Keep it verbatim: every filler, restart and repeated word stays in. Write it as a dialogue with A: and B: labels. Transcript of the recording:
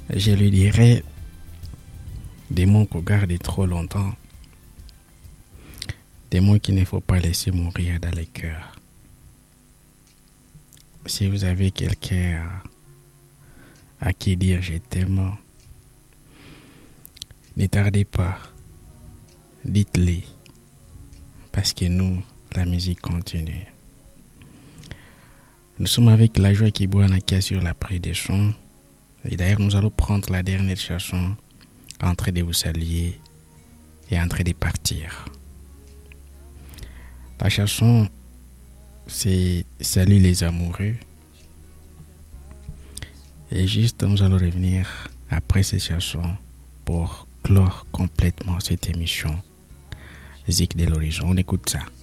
A: Je lui dirais des mots qu'on garde trop longtemps, des mots qu'il ne faut pas laisser mourir dans les cœurs. Si vous avez quelqu'un à, à qui dire je t'aime, ne tardez pas, dites-le, parce que nous, la musique continue. Nous sommes avec la joie qui boit en sur la prise des chants. Et d'ailleurs, nous allons prendre la dernière chanson, en train de vous saluer et en train de partir. La chanson, c'est Salut les amoureux. Et juste, nous allons revenir après cette chanson pour clore complètement cette émission Zik de l'horizon. On écoute ça.